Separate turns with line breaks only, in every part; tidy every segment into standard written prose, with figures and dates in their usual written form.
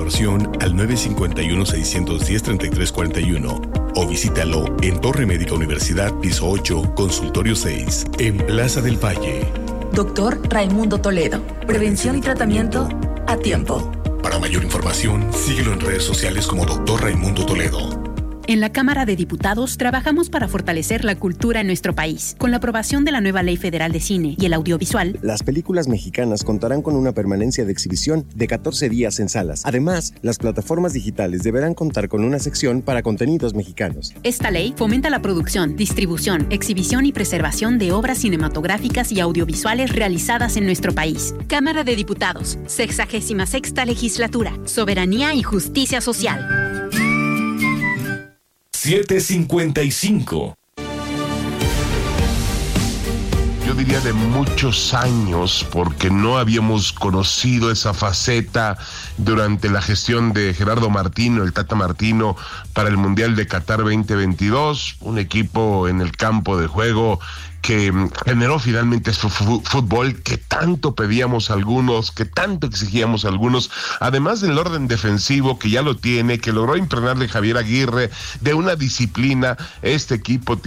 información al 951-610-3341 o visítalo en Torre Médica Universidad, piso 8, consultorio 6, en Plaza del Valle.
Doctor Raimundo Toledo. Prevención y tratamiento a tiempo.
Para mayor información, síguelo en redes sociales como Doctor Raimundo Toledo.
En la Cámara de Diputados trabajamos para fortalecer la cultura en nuestro país. Con la aprobación de la nueva Ley Federal de Cine y el Audiovisual,
las películas mexicanas contarán con una permanencia de exhibición de 14 días en salas. Además, las plataformas digitales deberán contar con una sección para contenidos mexicanos.
Esta ley fomenta la producción, distribución, exhibición y preservación de obras cinematográficas y audiovisuales realizadas en nuestro país. Cámara de Diputados, 66ª Legislatura, Soberanía y Justicia Social.
7:55.
Yo diría de muchos años, porque no habíamos conocido esa faceta durante la gestión de Gerardo Martino, el Tata Martino, para el Mundial de Qatar 2022, un equipo en el campo de juego que generó finalmente su fútbol que tanto pedíamos algunos, que tanto exigíamos algunos, además del orden defensivo que ya lo tiene, que logró impregnarle Javier Aguirre, de una disciplina. Este equipo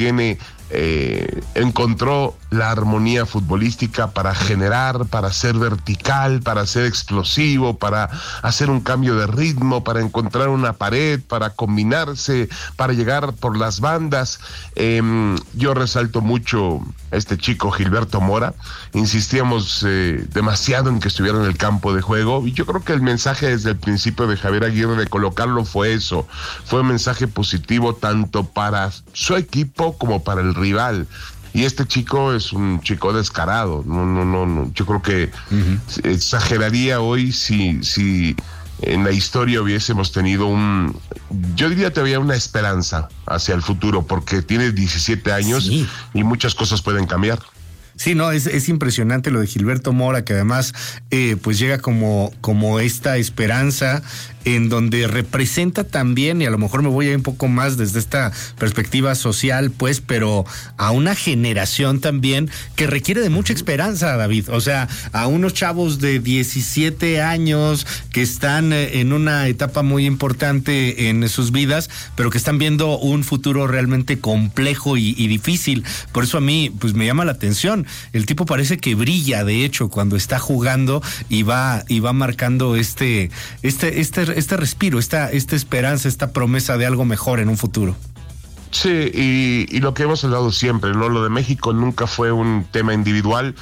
encontró la armonía futbolística para generar, para ser vertical, para ser explosivo, para hacer un cambio de ritmo, para encontrar una pared, para combinarse, para llegar por las bandas. Yo resalto mucho a este chico Gilberto Mora. Insistíamos demasiado en que estuviera en el campo de juego, y yo creo que el mensaje desde el principio de Javier Aguirre de colocarlo fue eso, fue un mensaje positivo tanto para su equipo como para el rival. Y este chico es un chico descarado. No. Yo creo que exageraría hoy si en la historia hubiésemos tenido yo diría todavía una esperanza hacia el futuro, porque tiene 17 años y muchas cosas pueden cambiar.
Sí, no, es impresionante lo de Gilberto Mora, que además pues llega como esta esperanza en donde representa también, y a lo mejor me voy a ir un poco más desde esta perspectiva social, pues, pero a una generación también que requiere de mucha esperanza, David. O sea, a unos chavos de 17 años que están en una etapa muy importante en sus vidas, pero que están viendo un futuro realmente complejo y difícil. Por eso a mí, pues, me llama la atención. El tipo parece que brilla, de hecho, cuando está jugando y va marcando este respiro, esta esperanza, esta promesa de algo mejor en un futuro.
Sí, y lo que hemos hablado siempre, ¿no? Lo de México nunca fue un tema individual.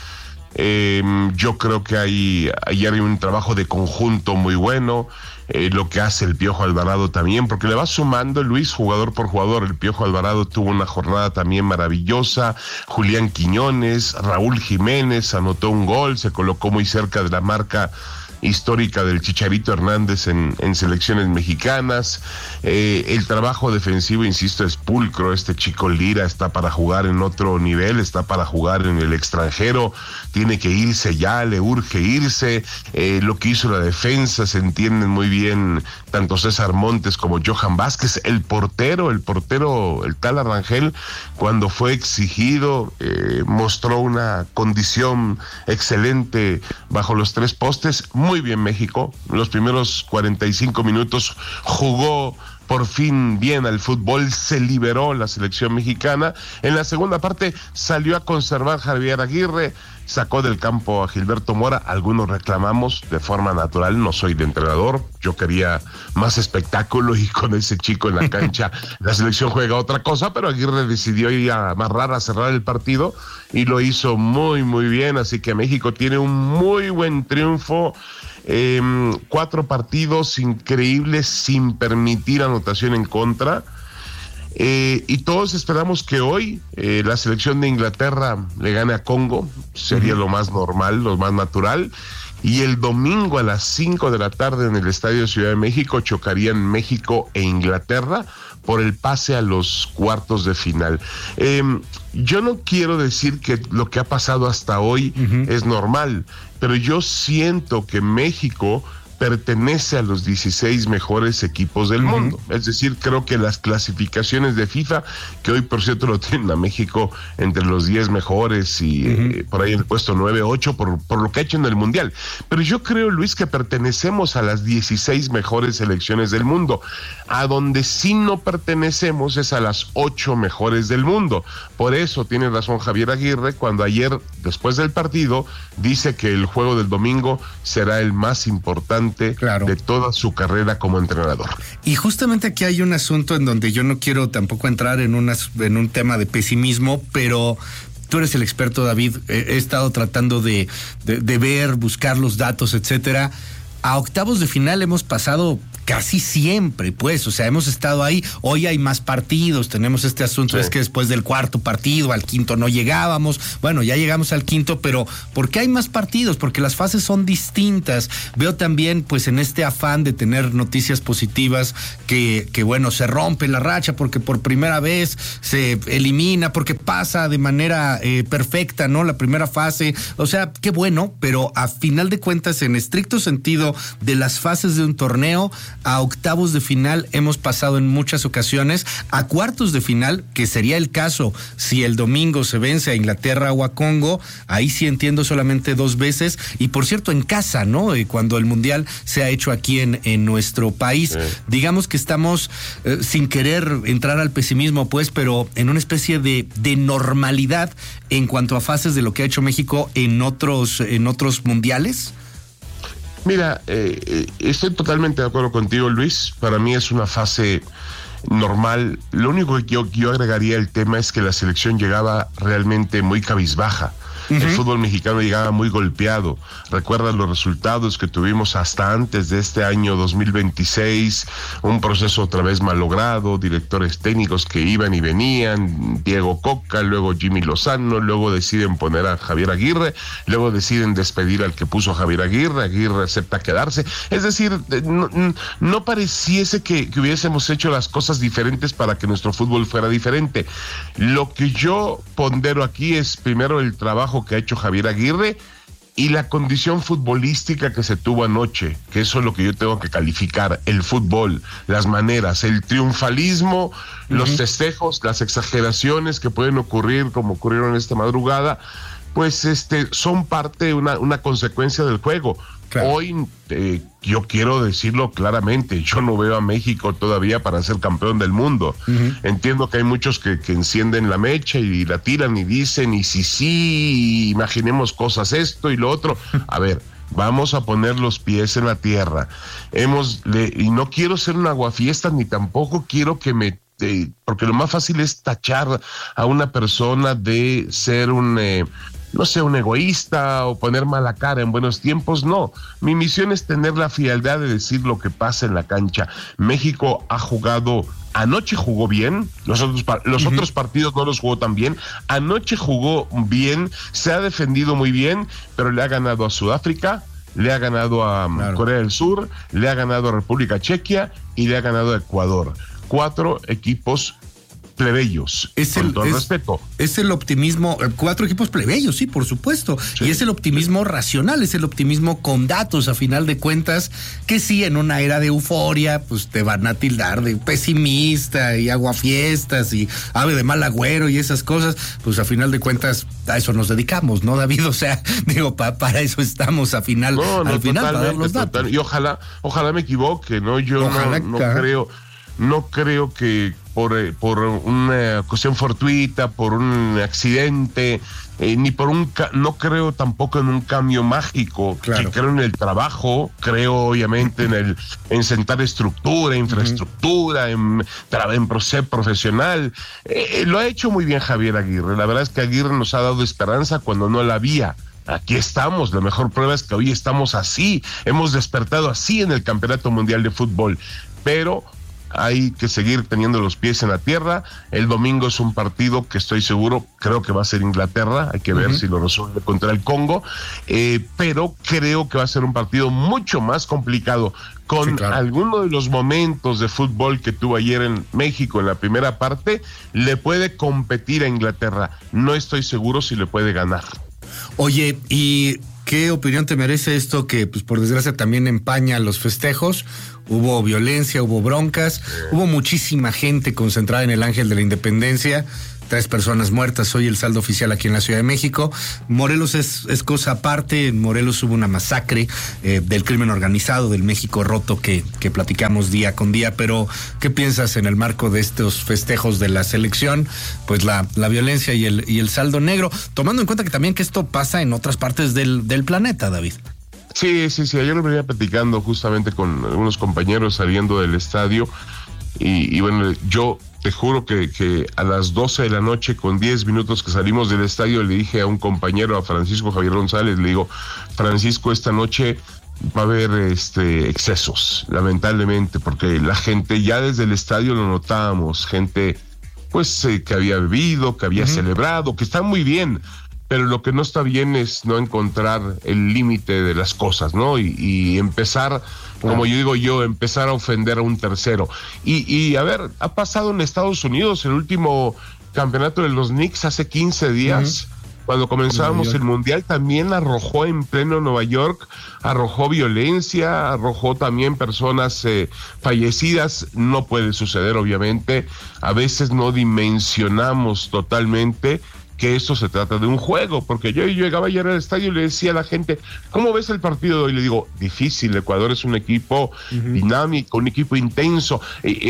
Yo creo que hay un trabajo de conjunto muy bueno. Lo que hace el Piojo Alvarado también, porque le va sumando, Luis, jugador por jugador. El Piojo Alvarado tuvo una jornada también maravillosa. Julián Quiñones, Raúl Jiménez anotó un gol, se colocó muy cerca de la marca histórica del Chicharito Hernández en selecciones mexicanas. El trabajo defensivo, insisto, es pulcro. Este chico Lira está para jugar en otro nivel, está para jugar en el extranjero, tiene que irse ya, le urge irse. Lo que hizo la defensa se entienden muy bien tanto César Montes como Johan Vázquez. El portero, el tal Arrangel, cuando fue exigido, mostró una condición excelente bajo los tres postes. Muy bien México, los primeros 45 minutos jugó por fin bien al fútbol, se liberó la selección mexicana. En la segunda parte salió a conservar Javier Aguirre, sacó del campo a Gilberto Mora. Algunos reclamamos de forma natural, no soy de entrenador, yo quería más espectáculo y con ese chico en la cancha la selección juega otra cosa, pero Aguirre decidió ir a amarrar, a cerrar el partido y lo hizo muy muy bien, así que México tiene un muy buen triunfo. 4 partidos increíbles sin permitir anotación en contra, y todos esperamos que hoy la selección de Inglaterra le gane a Congo. Sería lo más normal, lo más natural, y el domingo a las 5 de la tarde en el Estadio Ciudad de México chocarían México e Inglaterra por el pase a los cuartos de final. Yo no quiero decir que lo que ha pasado hasta hoy es normal, pero yo siento que México pertenece a los 16 mejores equipos del mundo. Es decir, creo que las clasificaciones de FIFA, que hoy por cierto lo tienen a México entre los 10 mejores y por ahí en el puesto 9, 8 por lo que ha hecho en el Mundial. Pero yo creo, Luis, que pertenecemos a las 16 mejores selecciones del mundo. A donde sí no pertenecemos es a las 8 mejores del mundo. Por eso tiene razón Javier Aguirre cuando ayer, después del partido, dice que el juego del domingo será el más importante de toda su carrera como entrenador.
Y justamente aquí hay un asunto en donde yo no quiero tampoco entrar en un tema de pesimismo, pero tú eres el experto, David. He estado tratando de ver, buscar los datos, etcétera. A octavos de final hemos pasado casi siempre, pues, o sea, hemos estado ahí. Hoy hay más partidos, tenemos este asunto, es que después del cuarto partido, al quinto no llegábamos. Bueno, ya llegamos al quinto, pero ¿por qué hay más partidos? Porque las fases son distintas. Veo también, pues, en este afán de tener noticias positivas, que bueno, se rompe la racha porque por primera vez se elimina, porque pasa de manera perfecta, ¿no? La primera fase, o sea, qué bueno, pero a final de cuentas, en estricto sentido de las fases de un torneo, a octavos de final hemos pasado en muchas ocasiones, a cuartos de final, que sería el caso si el domingo se vence a Inglaterra o a Congo, ahí sí entiendo solamente 2 veces, y por cierto en casa, ¿no? Cuando el Mundial se ha hecho aquí en nuestro país. Digamos que estamos, sin querer entrar al pesimismo, pues, pero en una especie de normalidad en cuanto a fases de lo que ha hecho México en otros mundiales.
Mira, estoy totalmente de acuerdo contigo, Luis. Para mí es una fase normal. Lo único que yo agregaría al tema es que la selección llegaba realmente muy cabizbaja. El fútbol mexicano llegaba muy golpeado. Recuerda los resultados que tuvimos hasta antes de este año 2026, un proceso otra vez malogrado, directores técnicos que iban y venían, Diego Coca, luego Jimmy Lozano, luego deciden poner a Javier Aguirre, luego deciden despedir al que puso a Javier Aguirre acepta quedarse. Es decir, no pareciese que hubiésemos hecho las cosas diferentes para que nuestro fútbol fuera diferente. Lo que yo pondero aquí es primero el trabajo que ha hecho Javier Aguirre y la condición futbolística que se tuvo anoche, que eso es lo que yo tengo que calificar, el fútbol, las maneras, el triunfalismo, los festejos, las exageraciones que pueden ocurrir como ocurrieron esta madrugada, pues son parte, una consecuencia del juego. Claro. Hoy yo quiero decirlo claramente, yo no veo a México todavía para ser campeón del mundo. Entiendo que hay muchos que encienden la mecha y la tiran y dicen, y sí, imaginemos cosas, esto y lo otro. A ver, vamos a poner los pies en la tierra. Y no quiero ser un aguafiestas, ni tampoco quiero que porque lo más fácil es tachar a una persona de ser un egoísta o poner mala cara en buenos tiempos. No, mi misión es tener la frialdad de decir lo que pasa en la cancha. México ha jugado, anoche jugó bien, los otros partidos no los jugó tan bien, anoche jugó bien, se ha defendido muy bien, pero le ha ganado a Sudáfrica, le ha ganado a Corea del Sur, le ha ganado a República Checa y le ha ganado a Ecuador. 4 equipos plebeyos, con todo respeto.
Es el optimismo, 4 equipos plebeyos, sí, por supuesto, y es el optimismo racional, es el optimismo con datos, a final de cuentas, que sí, en una era de euforia, pues te van a tildar de pesimista y aguafiestas y ave de mal agüero y esas cosas, pues a final de cuentas a eso nos dedicamos, ¿no, David? O sea, digo, para eso estamos al final, para dar los datos.
Y ojalá me equivoque, ¿no? Yo no creo que por una cuestión fortuita, por un accidente, no creo tampoco en un cambio mágico. Claro. Que creo en el trabajo, creo obviamente en sentar estructura, infraestructura, en ser profesional. Lo ha hecho muy bien Javier Aguirre. La verdad es que Aguirre nos ha dado esperanza cuando no la había. Aquí estamos, la mejor prueba es que hoy estamos así, hemos despertado así en el Campeonato Mundial de Fútbol, pero hay que seguir teniendo los pies en la tierra. El domingo es un partido que estoy seguro, creo que va a ser Inglaterra, hay que ver si lo resuelve contra el Congo, pero creo que va a ser un partido mucho más complicado. Con alguno de los momentos de fútbol que tuvo ayer en México en la primera parte, le puede competir a Inglaterra. No estoy seguro si le puede ganar.
Oye, y ¿qué opinión te merece esto que, pues por desgracia, también empaña los festejos? Hubo violencia, hubo broncas, hubo muchísima gente concentrada en el Ángel de la Independencia. 3 personas muertas, hoy el saldo oficial aquí en la Ciudad de México. Morelos es cosa aparte. En Morelos hubo una masacre del crimen organizado, del México roto que platicamos día con día. Pero, ¿qué piensas en el marco de estos festejos de la selección? Pues la violencia y el saldo negro, tomando en cuenta que también que esto pasa en otras partes del planeta, David.
Sí, ayer lo venía platicando justamente con algunos compañeros saliendo del estadio y bueno, yo te juro que a las 12 de la noche, con 10 minutos que salimos del estadio, le dije a un compañero, a Francisco Javier González, le digo, Francisco, esta noche va a haber excesos, lamentablemente, porque la gente ya desde el estadio lo notábamos, gente pues que había bebido, que había celebrado, que está muy bien, pero lo que no está bien es no encontrar el límite de las cosas, ¿no? Y empezar, como yo digo, empezar a ofender a un tercero. Y a ver, ha pasado en Estados Unidos el último campeonato de los Knicks hace 15 días, cuando comenzábamos el Mundial, también arrojó en pleno Nueva York, arrojó violencia, arrojó también personas fallecidas. No puede suceder, obviamente. A veces no dimensionamos totalmente que esto se trata de un juego, porque yo llegaba ayer al estadio y le decía a la gente, ¿cómo ves el partido de hoy? Le digo, difícil, Ecuador es un equipo dinámico, un equipo intenso.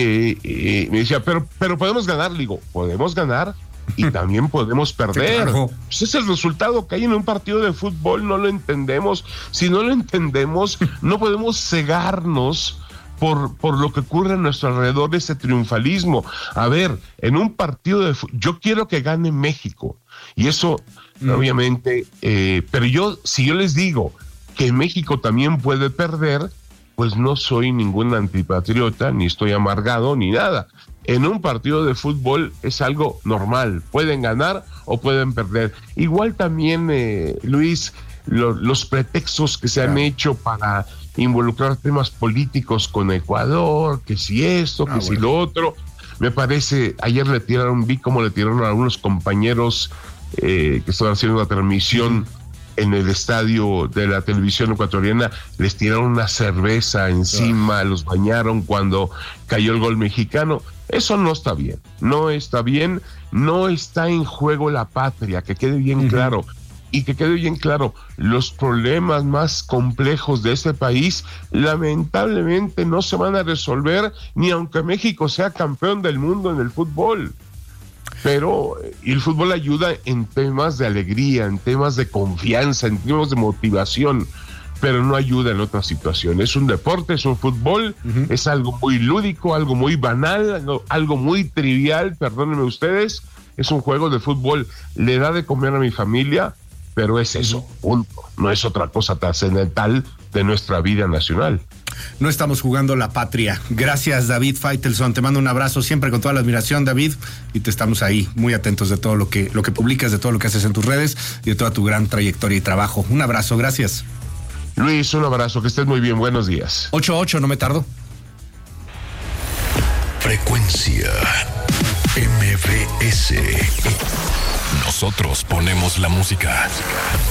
Me decía, pero podemos ganar. Le digo, podemos ganar y también podemos perder. Claro. Pues es el resultado que hay en un partido de fútbol, no lo entendemos. Si no lo entendemos, no podemos cegarnos por lo que ocurre a nuestro alrededor, ese triunfalismo. A ver, en un partido de fútbol, yo quiero que gane México, y eso, obviamente, pero si yo les digo que México también puede perder, pues no soy ningún antipatriota, ni estoy amargado, ni nada. En un partido de fútbol es algo normal, pueden ganar o pueden perder. Igual también, Luis, los pretextos que se han hecho para involucrar temas políticos con Ecuador, que si esto, que si lo otro. Me parece, ayer vi cómo le tiraron a algunos compañeros que estaban haciendo una transmisión en el estadio de la televisión ecuatoriana, les tiraron una cerveza encima, los bañaron cuando cayó el gol mexicano. Eso no está bien, no está bien, no está en juego la patria, que quede bien claro. Y que quede bien claro, los problemas más complejos de este país lamentablemente no se van a resolver ni aunque México sea campeón del mundo en el fútbol. Pero el fútbol ayuda en temas de alegría, en temas de confianza, en temas de motivación, pero no ayuda en otras situaciones. Es un deporte, es un fútbol, es algo muy lúdico, algo muy banal, algo muy trivial, perdónenme ustedes, es un juego de fútbol, le da de comer a mi familia, pero es eso, punto. No es otra cosa trascendental de nuestra vida nacional.
No estamos jugando la patria. Gracias, David Faitelson. Te mando un abrazo siempre con toda la admiración, David, y te estamos ahí muy atentos de todo lo que publicas, de todo lo que haces en tus redes y de toda tu gran trayectoria y trabajo. Un abrazo, gracias.
Luis, un abrazo, que estés muy bien, buenos días.
8:08, no me tardo.
Frecuencia MBS. Nosotros ponemos la música.